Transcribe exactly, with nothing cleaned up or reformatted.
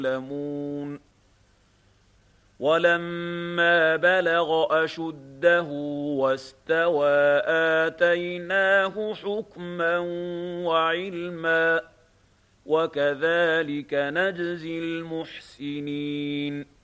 يعلمون ولما بلغ أشده واستوى آتيناه حكما وعلما وكذلك نجزي المحسنين